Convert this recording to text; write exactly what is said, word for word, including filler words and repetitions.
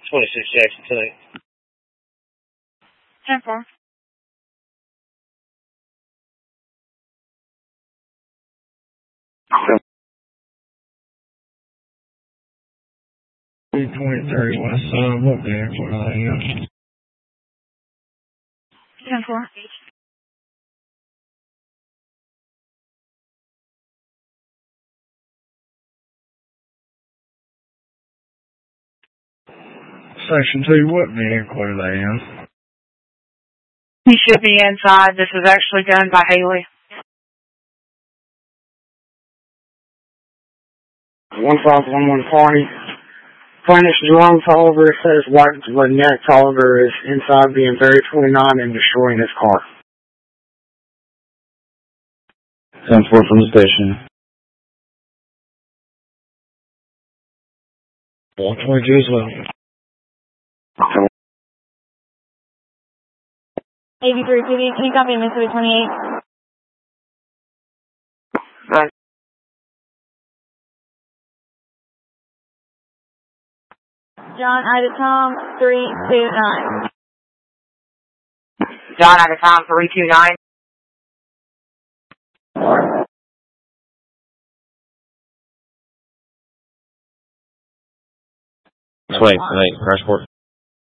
twenty-six Jackson two. ten four. twenty-three West Side, what vehicle are they in? ten four. Section two, what vehicle are they in? He should be inside. This is actually done by Haley. one five one one party. Plaintiff Jerome Tolliver says wife Lynette Tolliver is inside being buried twenty-nine and destroying his car. ten four from the station. one twenty-two as well. eighty-three P D, can you copy Mississippi twenty-eight? Right. John Ida Tom, three two nine. John Ida Tom, three two nine. Wait, wait, Crashport.